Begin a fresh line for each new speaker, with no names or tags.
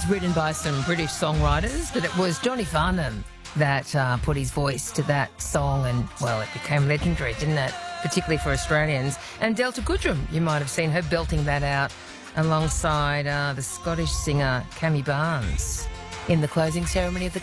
written by some British songwriters, but it was Johnny Farnham that put his voice to that song, and, well, it became legendary, didn't it? Particularly for Australians. And Delta Goodrem, you might have seen her belting that out alongside the Scottish singer Cammy Barnes in the closing ceremony of the